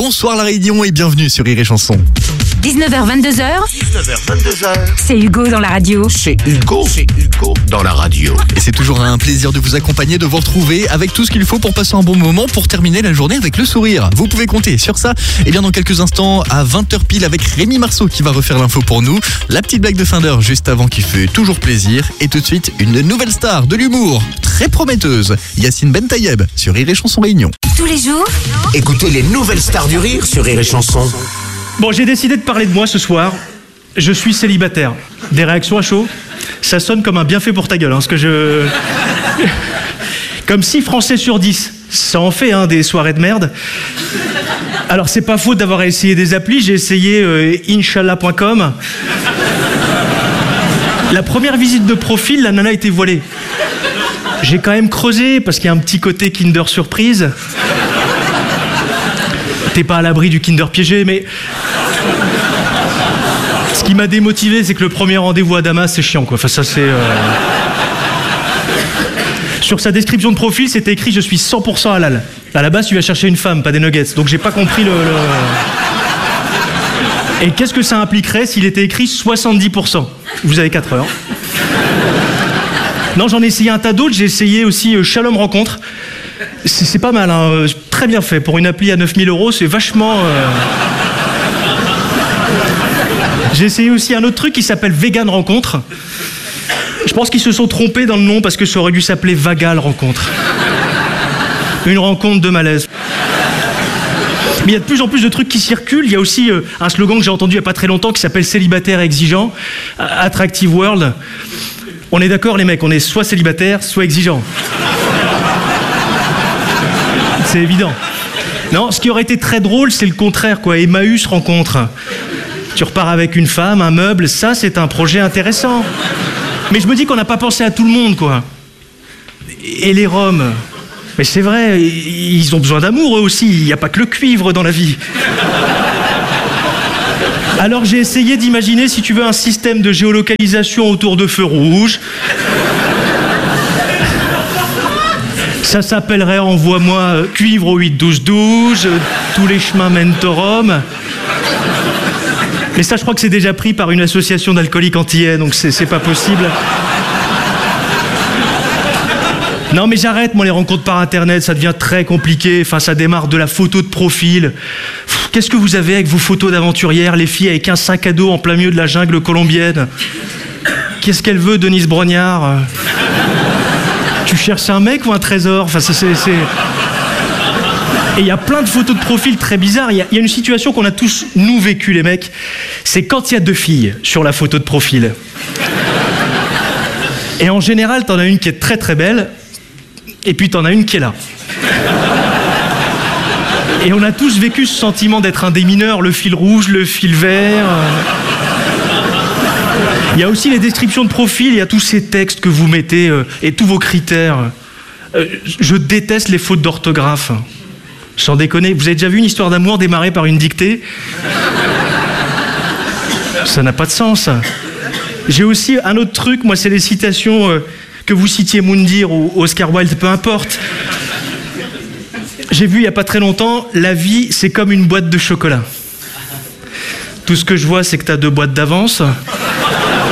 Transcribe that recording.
Bonsoir la Réunion et bienvenue sur Rire et Chanson. 19h-22h, c'est Hugo dans la radio. C'est Hugo dans la radio. Et c'est toujours un plaisir de vous accompagner, de vous retrouver avec tout ce qu'il faut pour passer un bon moment, pour terminer la journée avec le sourire. Vous pouvez compter sur ça. Et bien dans quelques instants, à 20h pile avec Rémi Marceau qui va refaire l'info pour nous. La petite blague de fin d'heure juste avant qui fait toujours plaisir. Et tout de suite, une nouvelle star de l'humour, très prometteuse, Yacine Bentayeb sur Rire et Chanson Réunion. Tous les jours, Écoutez les nouvelles stars du rire sur Rire et Chanson. Bon, j'ai décidé de parler de moi ce soir. Je suis célibataire. Des réactions à chaud. Ça sonne comme un bienfait pour ta gueule, hein, ce que je... Comme 6 Français sur 10. Ça en fait, hein, des soirées de merde. Alors, c'est pas faute d'avoir essayé des applis. J'ai essayé Inch'Allah.com. La première visite de profil, la nana était voilée. J'ai quand même creusé, parce qu'il y a un petit côté Kinder Surprise. T'es pas à l'abri du Kinder piégé, mais... Ce qui m'a démotivé, c'est que le premier rendez-vous à Damas, c'est chiant, quoi. Enfin, ça, c'est... Sur sa description de profil, c'était écrit « Je suis 100% halal ». À la base, tu vas chercher une femme, pas des nuggets. Donc, j'ai pas compris le... Et qu'est-ce que ça impliquerait s'il était écrit 70%? Vous avez 4 heures. Non, j'en ai essayé un tas d'autres. J'ai essayé aussi Shalom Rencontre. C'est pas mal, hein. Très bien fait. Pour une appli à 9000 €, c'est vachement... J'ai essayé aussi un autre truc qui s'appelle Vegan Rencontre. Je pense qu'ils se sont trompés dans le nom parce que ça aurait dû s'appeler Vagal Rencontre. Une rencontre de malaise. Mais il y a de plus en plus de trucs qui circulent. Il y a aussi un slogan que j'ai entendu il n'y a pas très longtemps qui s'appelle Célibataire exigeant, Attractive World. On est d'accord les mecs, on est soit célibataire, soit exigeant. C'est évident. Non, ce qui aurait été très drôle, c'est le contraire, quoi. Emmaüs Rencontre. Tu repars avec une femme, un meuble, ça c'est un projet intéressant. Mais je me dis qu'on n'a pas pensé à tout le monde, quoi. Et les Roms. Mais c'est vrai, ils ont besoin d'amour eux aussi, il n'y a pas que le cuivre dans la vie. Alors j'ai essayé d'imaginer, si tu veux, un système de géolocalisation autour de feux rouges. Ça s'appellerait Envoie-moi cuivre au 8-12-12, tous les chemins mènent au Rome. Mais ça, je crois que c'est déjà pris par une association d'alcooliques antillais, donc c'est pas possible. Non, mais j'arrête, moi, les rencontres par Internet, ça devient très compliqué. Enfin, ça démarre de la photo de profil. Qu'est-ce que vous avez avec vos photos d'aventurières, les filles avec un sac à dos en plein milieu de la jungle colombienne? Qu'est-ce qu'elle veut, Denise Brognard? Tu cherches un mec ou un trésor? Enfin, Et il y a plein de photos de profil très bizarres. Il y a une situation qu'on a tous, nous, vécu, les mecs. C'est quand il y a 2 filles sur la photo de profil. Et en général, t'en as une qui est très très belle, et puis t'en as une qui est là. Et on a tous vécu ce sentiment d'être un démineur, le fil rouge, le fil vert. Il y a aussi les descriptions de profil, il y a tous ces textes que vous mettez, et tous vos critères. Je déteste les fautes d'orthographe. Sans déconner, vous avez déjà vu une histoire d'amour démarrer par une dictée? Ça n'a pas de sens. J'ai aussi un autre truc, moi, c'est les citations que vous citiez Moundir ou Oscar Wilde, peu importe. J'ai vu il n'y a pas très longtemps, la vie, c'est comme une boîte de chocolat. Tout ce que je vois, c'est que tu as 2 boîtes d'avance.